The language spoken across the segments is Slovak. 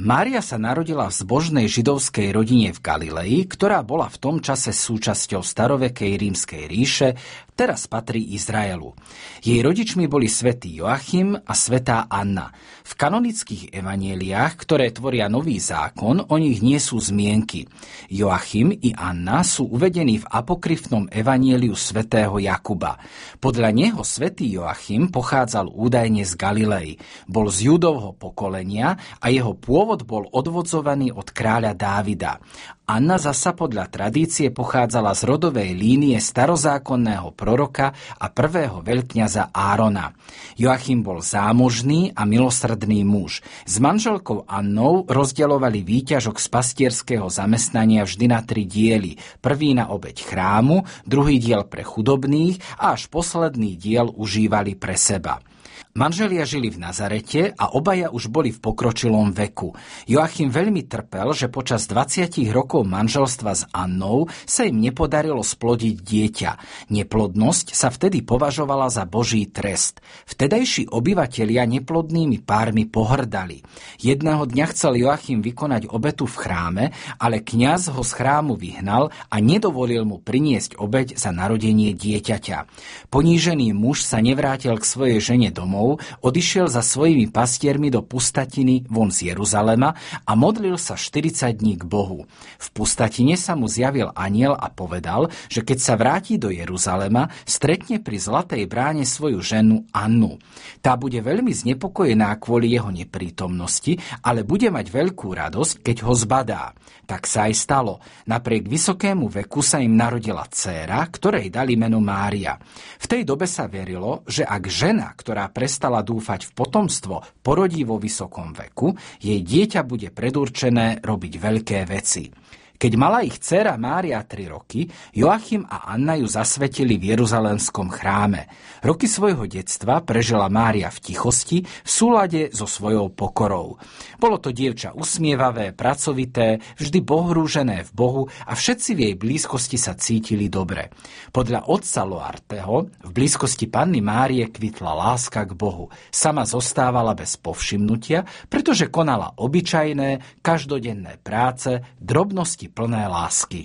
Mária sa narodila v zbožnej židovskej rodine v Galilei, ktorá bola v tom čase súčasťou starovekej rímskej ríše, teraz patrí Izraelu. Jej rodičmi boli svätý Joachim a svätá Anna. V kanonických evanjeliách, ktoré tvoria nový zákon, o nich nie sú zmienky. Joachim i Anna sú uvedení v apokryfnom evanjeliu svätého Jakuba. Podľa neho svätý Joachim pochádzal údajne z Galilei. Bol z Judovho pokolenia a jeho pôvod bol odvodzovaný od kráľa Dávida. Anna zasa podľa tradície pochádzala z rodovej línie starozákonného proroka a prvého veľkňaza Árona. Joachim bol zámožný a milosrdný muž. S manželkou Annou rozdeľovali výťažok z pastierského zamestnania vždy na 3 diely. Prvý na obeť chrámu, druhý diel pre chudobných a až posledný diel užívali pre seba. Manželia žili v Nazarete a obaja už boli v pokročilom veku. Joachim veľmi trpel, že počas 20 rokov manželstva s Annou sa im nepodarilo splodiť dieťa. Neplodnosť sa vtedy považovala za Boží trest. Vtedajší obyvatelia neplodnými pármi pohrdali. Jedného dňa chcel Joachim vykonať obetu v chráme, ale kňaz ho z chrámu vyhnal a nedovolil mu priniesť obeť za narodenie dieťaťa. Ponížený muž sa nevrátil k svojej žene domov, odišiel za svojimi pastiermi do pustatiny von z Jeruzalema a modlil sa 40 dní k Bohu. V pustatine sa mu zjavil anjel a povedal, že keď sa vráti do Jeruzalema, stretne pri Zlatej bráne svoju ženu Annu. Tá bude veľmi znepokojená kvôli jeho neprítomnosti, ale bude mať veľkú radosť, keď ho zbadá. Tak sa aj stalo. Napriek vysokému veku sa im narodila dcéra, ktorej dali meno Mária. V tej dobe sa verilo, že ak žena, ktorá prestala dúfať v potomstvo, porodí vo vysokom veku, jej dieťa bude predurčené robiť veľké veci. Keď mala ich dcéra Mária 3 roky, Joachim a Anna ju zasvetili v Jeruzalémskom chráme. Roky svojho detstva prežila Mária v tichosti v súlade so svojou pokorou. Bolo to dievča usmievavé, pracovité, vždy bohrúžené v Bohu a všetci v jej blízkosti sa cítili dobre. Podľa otca Loarteho v blízkosti Panny Márie kvitla láska k Bohu. Sama zostávala bez povšimnutia, pretože konala obyčajné, každodenné práce, drobnosti plné lásky.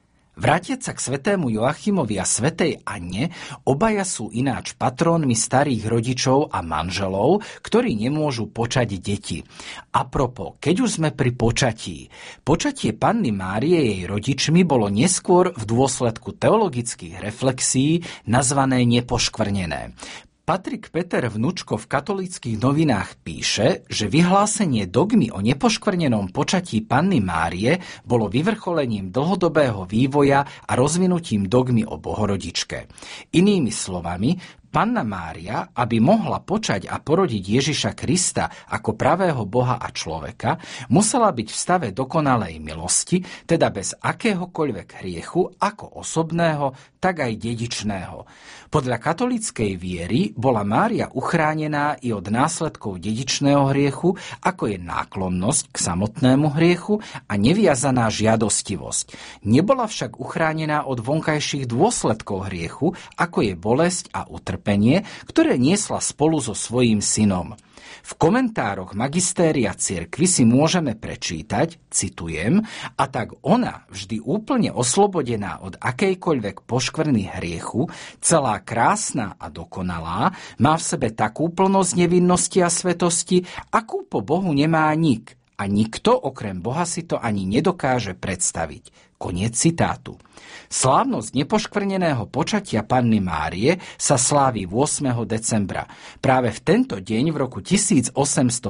Vrátiť sa k svätému Joachimovi a svätej Anne, obaja sú ináč patrónmi starých rodičov a manželov, ktorí nemôžu počať deti. Apropos, keď už sme pri počatí, počatie Panny Márie jej rodičmi bolo neskôr v dôsledku teologických reflexií nazvané nepoškvrnené. Patrik Peter Vnučko v Katolíckych novinách píše, že vyhlásenie dogmy o nepoškvrnenom počatí Panny Márie bolo vyvrcholením dlhodobého vývoja a rozvinutím dogmy o Bohorodičke. Inými slovami, Panna Mária, aby mohla počať a porodiť Ježiša Krista ako pravého Boha a človeka, musela byť v stave dokonalej milosti, teda bez akéhokoľvek hriechu, ako osobného, tak aj dedičného. Podľa katolíckej viery bola Mária uchránená i od následkov dedičného hriechu, ako je náklonnosť k samotnému hriechu a neviazaná žiadostivosť. Nebola však uchránená od vonkajších dôsledkov hriechu, ako je bolesť a utrpenie, ktoré niesla spolu so svojím synom. V komentároch magistéria cirkvi si môžeme prečítať, citujem, a tak ona, vždy úplne oslobodená od akejkoľvek poškvrny hriechu, celá krásna a dokonalá, má v sebe takú plnosť nevinnosti a svetosti, akú po Bohu nemá nik. A nikto okrem Boha si to ani nedokáže predstaviť. Koniec citátu. Slávnosť nepoškvrneného počatia Panny Márie sa slávi 8. decembra. Práve v tento deň v roku 1854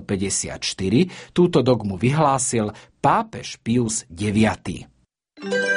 túto dogmu vyhlásil pápež Pius IX.